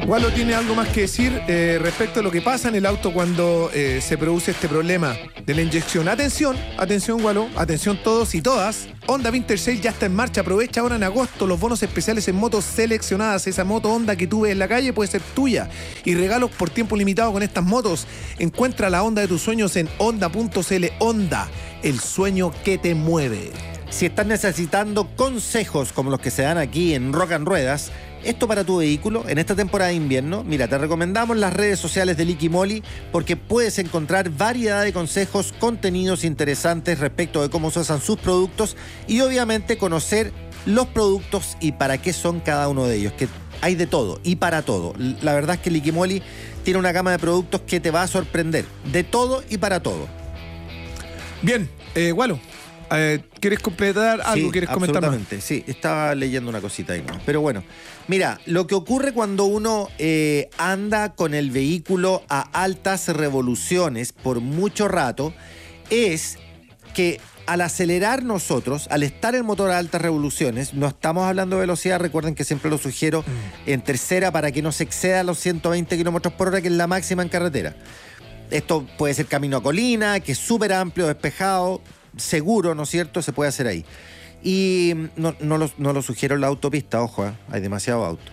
Walo tiene algo más que decir respecto a lo que pasa en el auto cuando se produce este problema de la inyección. Atención, Walo, atención todos y todas. Honda Vintage Sale ya está en marcha. Aprovecha ahora en agosto los bonos especiales en motos seleccionadas. Esa moto Honda que tú ves en la calle puede ser tuya. Y regalos por tiempo limitado con estas motos. Encuentra la Honda de tus sueños en honda.cl. Honda, el sueño que te mueve. Si estás necesitando consejos como los que se dan aquí en Rock and Ruedas, esto para tu vehículo en esta temporada de invierno, mira, te recomendamos las redes sociales de Liqui Moly porque puedes encontrar variedad de consejos, contenidos interesantes respecto de cómo se usan sus productos y obviamente conocer los productos y para qué son cada uno de ellos, que hay de todo y para todo. La verdad es que Liqui Moly tiene una gama de productos que te va a sorprender, de todo y para todo. Bien, Walo. ¿Quieres completar algo? Sí, ¿Quieres comentar más? absolutamente, sí, estaba leyendo una cosita ahí, ¿no? Pero bueno, mira, lo que ocurre cuando uno anda con el vehículo a altas revoluciones por mucho rato es que al acelerar nosotros, al estar el motor a altas revoluciones, no estamos hablando de velocidad, recuerden que siempre lo sugiero en tercera para que no se exceda los 120 kilómetros por hora, que es la máxima en carretera. Esto puede ser camino a colina, que es súper amplio, despejado, seguro, ¿no es cierto? Se puede hacer ahí. Y no lo sugiero en la autopista, ojo, hay demasiado auto.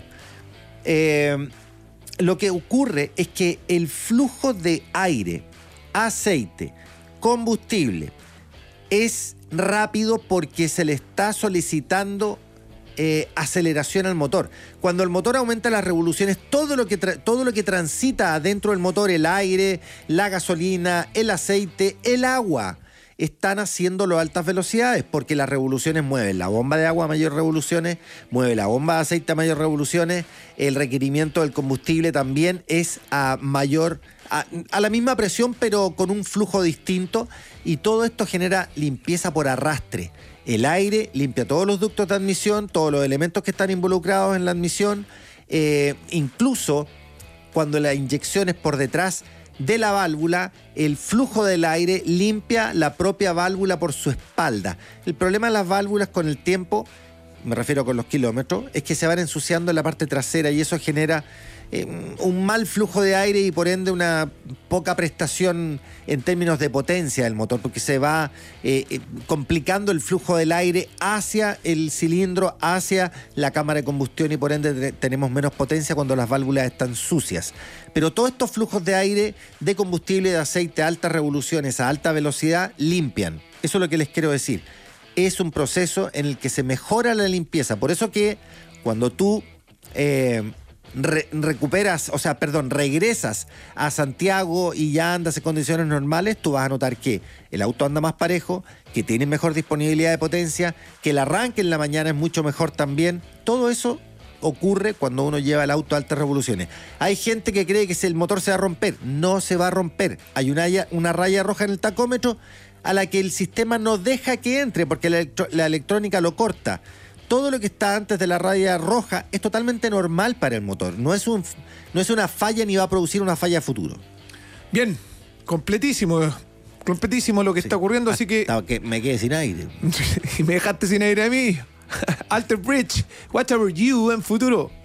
Lo que ocurre es que el flujo de aire, aceite, combustible es rápido porque se le está solicitando aceleración al motor. Cuando el motor aumenta las revoluciones, todo lo que transita adentro del motor, el aire, la gasolina, el aceite, el agua, están haciéndolo a altas velocidades porque las revoluciones mueven la bomba de agua a mayores revoluciones, mueve la bomba de aceite a mayores revoluciones, el requerimiento del combustible también es a la misma presión pero con un flujo distinto y todo esto genera limpieza por arrastre. El aire limpia todos los ductos de admisión, todos los elementos que están involucrados en la admisión, incluso cuando la inyección es por detrás de la válvula, el flujo del aire limpia la propia válvula por su espalda. El problema de las válvulas con el tiempo, me refiero con los kilómetros, es que se van ensuciando en la parte trasera y eso genera un mal flujo de aire y por ende una poca prestación en términos de potencia del motor, porque se va complicando el flujo del aire hacia el cilindro, hacia la cámara de combustión y por ende tenemos menos potencia cuando las válvulas están sucias. Pero todos estos flujos de aire, de combustible, de aceite a altas revoluciones, a alta velocidad, limpian. Eso es lo que les quiero decir. Es un proceso en el que se mejora la limpieza. Por eso que cuando tú regresas a Santiago y ya andas en condiciones normales, tú vas a notar que el auto anda más parejo, que tiene mejor disponibilidad de potencia, que el arranque en la mañana es mucho mejor también. Todo eso ocurre cuando uno lleva el auto a altas revoluciones. Hay gente que cree que si el motor se va a romper, no se va a romper. Hay una raya roja en el tacómetro a la que el sistema no deja que entre porque la electrónica lo corta. Todo lo que está antes de la raya roja es totalmente normal para el motor. No es una falla ni va a producir una falla a futuro. Bien, completísimo lo que está ocurriendo, así que me quedé sin aire. y me dejaste sin aire a mí. Alter Bridge, What About You en futuro.